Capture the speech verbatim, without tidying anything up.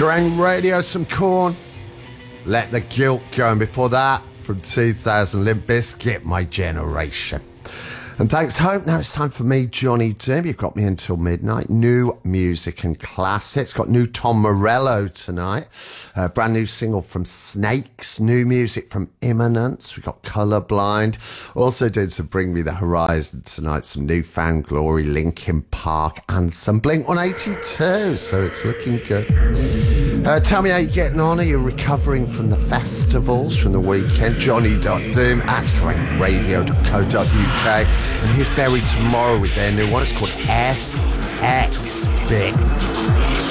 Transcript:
Kerrang Radio, some Corn. Let the Guilt Go. And before that, from two thousand, Limp Bizkit, My Generation. And thanks, Hope. Now it's time for me, Johnny Doom. You've got me until midnight. New music and classics. Got new Tom Morello tonight. A brand new single from Snakes. New music from Imminence. We've got Colourblind. Also doing some Bring Me the Horizon tonight. Some New Found Glory, Linkin Park, and some Blink one eighty-two. So it's looking good. Uh, tell me how you're getting on. Are you recovering from the festivals from the weekend? Johnny dot Doom at kerrang radio dot co dot uk. And here's Berry Tomorrow with their new one. It's called S X. It's big.